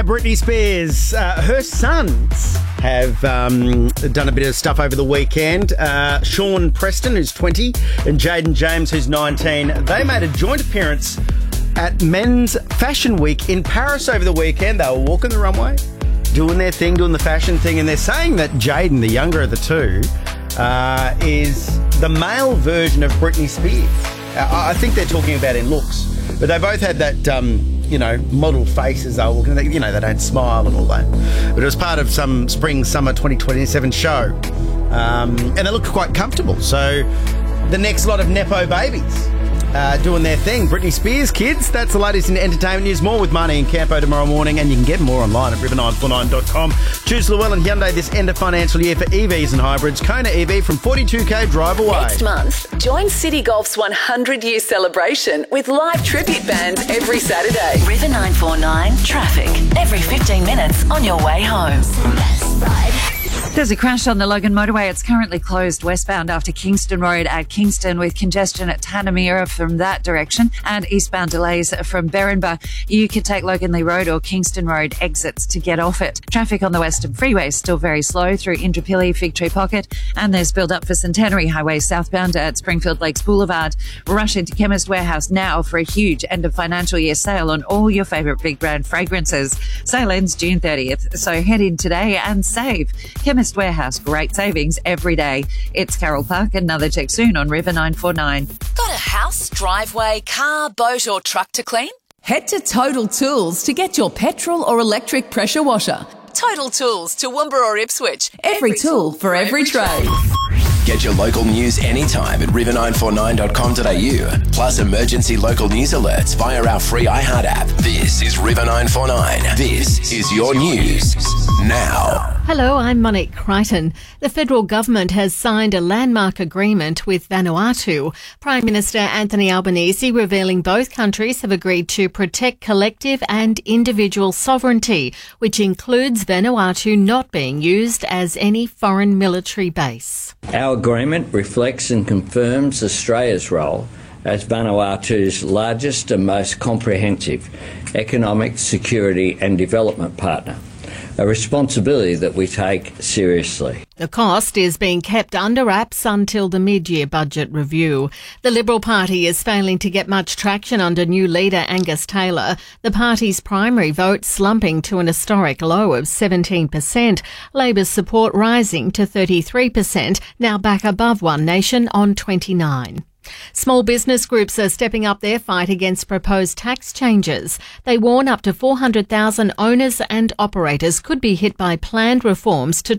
Britney Spears, her sons have done a bit of stuff over the weekend. Sean Preston, who's 20, and Jaden James, who's 19. They made a joint appearance at Men's Fashion Week in Paris over the weekend. They were walking the runway, doing their thing, doing the fashion thing, and they're saying that Jaden, the younger of the two, is the male version of Britney Spears. I think they're talking about in looks, but they both had that, model faces. They were walking, they don't smile and all that. But it was part of some spring-summer 2027 show, and they looked quite comfortable. So the next lot of Nepo babies doing their thing. Britney Spears kids. That's the latest in entertainment news. More with Marnie and Campo tomorrow morning, and you can get more online at river949.com. Choose Llewellyn Hyundai this end of financial year for EVs and hybrids. Kona EV from 42k drive away. Next month, join City Golf's 100-year celebration with live tribute bands every Saturday. River 949 traffic every 15 minutes on your way home. There's a crash on the Logan motorway. It's currently closed westbound after Kingston Road at Kingston, with congestion at Tanamira from that direction and eastbound delays from Berrinba. You could take Loganley Road or Kingston Road exits to get off it. Traffic on the Western Freeway is still very slow through Indooroopilly, Fig Tree Pocket, and there's build up for Centenary Highway southbound at Springfield Lakes Boulevard. Rush into Chemist Warehouse now for a huge end of financial year sale on all your favourite big brand fragrances. Sale ends June 30th, so head in today and save. Chemist Warehouse, great savings every day. It's Carol Park. Another check soon on River 949. Got a house, driveway, car, boat or truck to clean? Head to Total Tools to get your petrol or electric pressure washer. Total Tools, Toowoomba or Ipswich. Every tool for every trade. Get your local news anytime at river949.com.au. Plus emergency local news alerts via our free iHeart app. This is River 949. This is your news now. Hello, I'm Monique Crichton. The federal government has signed a landmark agreement with Vanuatu. Prime Minister Anthony Albanese revealing both countries have agreed to protect collective and individual sovereignty, which includes Vanuatu not being used as any foreign military base. Our agreement reflects and confirms Australia's role as Vanuatu's largest and most comprehensive economic, security and development partner, a responsibility that we take seriously. The cost is being kept under wraps until the mid-year budget review. The Liberal Party is failing to get much traction under new leader Angus Taylor. The party's primary vote slumping to an historic low of 17%. Labor's support rising to 33%, now back above One Nation on 29%. Small business groups are stepping up their fight against proposed tax changes. They warn up to 400,000 owners and operators could be hit by planned reforms to